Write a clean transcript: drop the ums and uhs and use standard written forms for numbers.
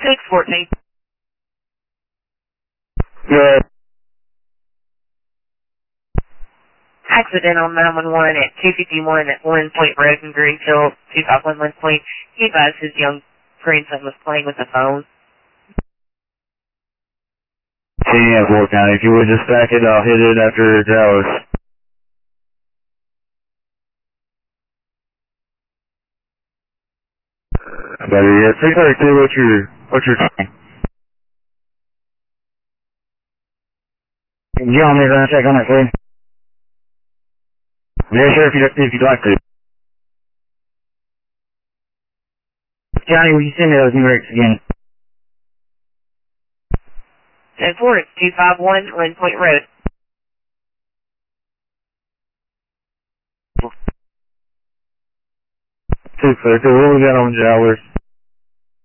614. Good. Accident on 911 at 251 at Lynn Point Road in Greenfield, 251 Lynn Point. He advised his young grandson was playing with the phone. 10-4 County. If you would just stack it, I'll hit it after Dallas. Better yet. 332, what's your time? Can you on me run a check on that, please? Yeah, sure, if you'd like to. Johnny, will you send me those numerics again? 10-4, it's 251 Lynn Point Road. 232, what we got on Jowers?